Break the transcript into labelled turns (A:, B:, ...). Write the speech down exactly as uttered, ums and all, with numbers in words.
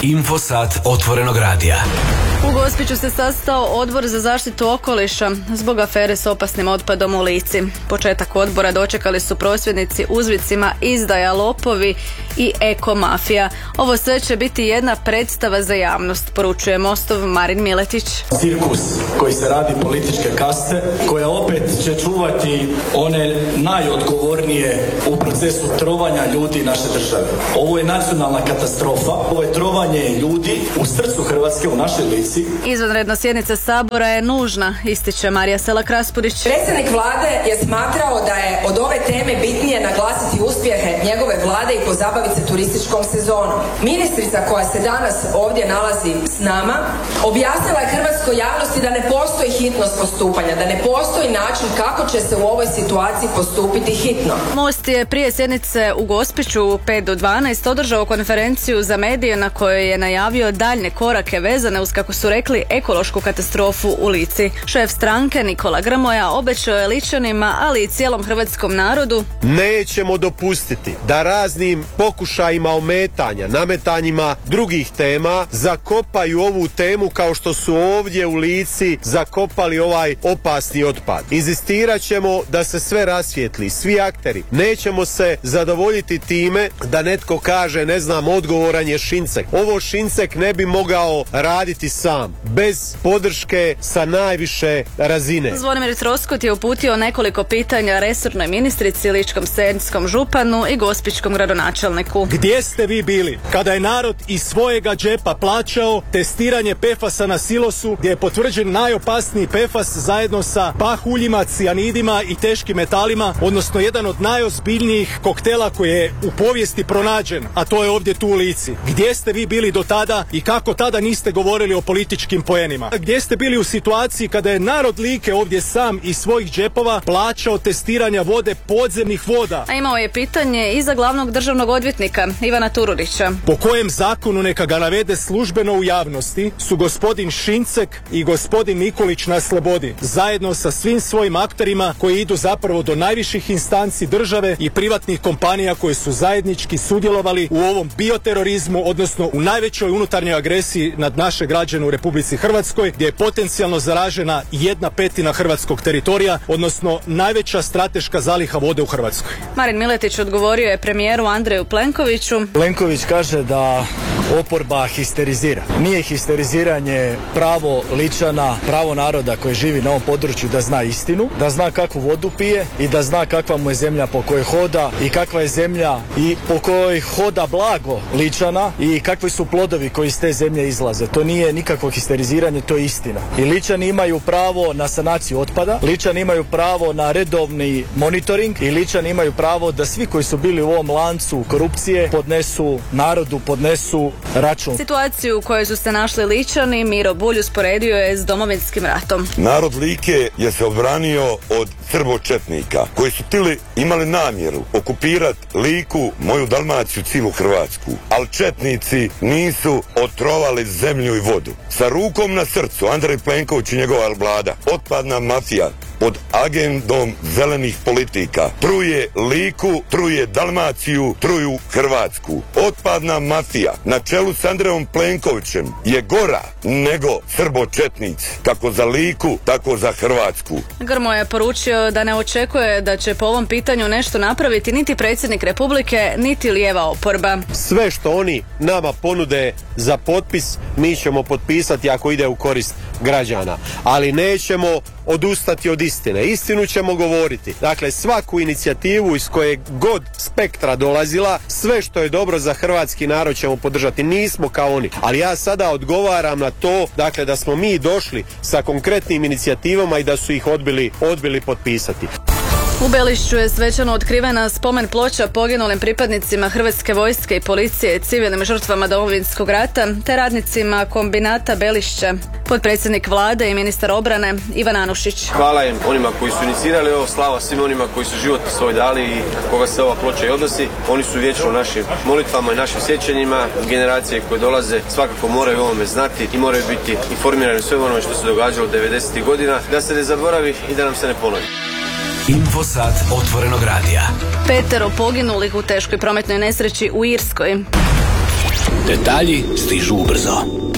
A: Infosat otvorenog radija.
B: U Gospiću se sastao Odbor za zaštitu okoliša zbog afere s opasnim otpadom u Lici. Početak odbora dočekali su prosvjednici uzvicima izdaja, lopovi i ekomafija. Ovo sve će biti jedna predstava za javnost, poručuje Mostov Marin Miletić.
C: Cirkus koji se radi političke kaste, koja opet će čuvati one najodgovornije u procesu trovanja ljudi naše države. Ovo je nacionalna katastrofa, ovo je trovanje ljudi u srcu Hrvatske, u našoj Lici.
B: Izvanredna sjednica Sabora je nužna, ističe Marija Selak-Raspudić.
D: Predsjednik vlade je smatrao da je od ove teme bitnije naglasiti uspjehe njegove vlade i pozabaviti se turističkom sezonom. Ministrica koja se danas ovdje nalazi s nama objasnila je hrvatskoj javnosti da ne postoji hitnost postupanja, da ne postoji način kako će se u ovoj situaciji postupiti hitno.
B: Most je prije sjednice u Gospiću u pet do dvanaest održao konferenciju za medije na kojoj je najavio daljne korake vezane uz, kako su rekli, ekološku katastrofu u Lici. Šef stranke Nikola Grmoja obećao je Ličanima, ali i cijelom hrvatskom narodu:
E: nećemo dopustiti da raznim pokušajima ometanja, nametanjima drugih tema zakopaju ovu temu kao što su ovdje u Lici zakopali ovaj opasni otpad. Inzistirat ćemo da se sve rasvijetli, svi akteri. Nećemo se zadovoljiti time da netko kaže, ne znam, odgovoran je Šincek. Ovo Šincek ne bi mogao raditi sam, bez podrške sa najviše razine.
B: Zvonimir Troskot je uputio nekoliko pitanja resornoj ministrici, ličkom-senjskom županu i gospićkom gradonačelniku.
F: Gdje ste vi bili kada je narod iz svojega džepa plaćao testiranje P F A S-a na silosu, gdje je potvrđen najopasniji P F A S zajedno sa pahuljima, cijanidima i teškim metalima, odnosno jedan od najozbiljnijih koktela koji je u povijesti pronađen, a to je ovdje tu u Lici. Gdje ste vi bili do tada i kako tada niste govorili o političkim poenima? Gdje ste bili u situaciji kada je narod Like ovdje sam iz svojih džepova plaćao testiranja vode podzemnih voda?
B: A imao je pitanje i za glavnog državnog odvjetnika Ivana Turudića.
F: Po kojem zakonu, neka ga navede službeno u javnosti, su gospodin Šincek i gospodin Nikolić na slobodi, zajedno sa svim svojim akterima koji idu zapravo do najviših instanci države i privatnih kompanija koje su zajednički sudjelovali u ovom bioterorizmu, odnosno u najvećoj unutarnjoj agresiji nad naše građane u Republici Hrvatskoj, gdje je potencijalno zaražena jedna petina hrvatskog teritorija, odnosno najveća strateška zaliha vode u Hrvatskoj.
B: Marin Miletić odgovorio je premijeru Andreju Plenkoviću.
C: Plenković kaže da oporba histerizira. Nije histeriziranje pravo Ličana, pravo naroda koji živi na ovom području da zna istinu, da zna kakvu vodu pije i da zna kakva mu je zemlja po kojoj hoda i kakva je zemlja i po kojoj hoda blago Ličana i kakvi su plodovi koji iz te zemlje izlaze. To nije nikakvo histeriziranje, to je istina. I Ličani imaju pravo na sanaciju otpada, Ličani imaju pravo na redovni monitoring i Ličani imaju pravo da svi koji su bili u ovom lancu korupcije podnesu narodu, podnesu račun.
B: Situaciju u kojoj su se našli Ličani Miro Bulj usporedio je s Domovinskim ratom.
G: Narod Like je se obranio od srbočetnika koji su tili imali namjeru okupirati Liku, moju Dalmaciju, cijelu Hrvatsku. Ali četnici nisu otrovali zemlju i vodu. Sa rukom na srcu Andrej Plenković i njegova vlada, otpadna mafija pod agendom zelenih politika truje Liku, truje Dalmaciju, truju Hrvatsku. Otpadna mafija na čelu s Andrejom Plenkovićem je gora nego srbočetnici, kako za Liku, tako za Hrvatsku.
B: Grmoja je poručio da ne očekuje da će po ovom pitanju nešto napraviti niti predsjednik Republike, niti lijeva oporba.
E: Sve što oni nama ponude za potpis, mi ćemo potpisati ako ide u korist građana. Ali nećemo odustati od istine. Istinu ćemo govoriti. Dakle, svaku inicijativu iz koje god spektra dolazila, sve što je dobro za hrvatski narod ćemo podržati. Nismo kao oni. Ali ja sada odgovaram na to, dakle, da smo mi došli sa konkretnim inicijativama i da su ih odbili, odbili potpisati.
B: U Belišću je svečano otkrivena spomen ploča poginulim pripadnicima Hrvatske vojske i policije, civilnim žrtvama Domovinskog rata te radnicima kombinata Belišće. Potpredsjednik vlade i ministar obrane Ivan Anušić.
H: Hvala im onima koji su inicirali ovo, slava svim onima koji su život svoj dali i koga se ova ploča i odnosi. Oni su vječno u našim molitvama i našim sjećanjima. Generacije koje dolaze svakako moraju o ovome znati i moraju biti informirani o svemu onome što se događalo devedesetih godina, da se ne zaboravi i da nam se ne ponovi.
A: Infosat otvorenog radija.
B: Petero poginulih u teškoj prometnoj nesreći u Irskoj.
A: Detalji stižu ubrzo.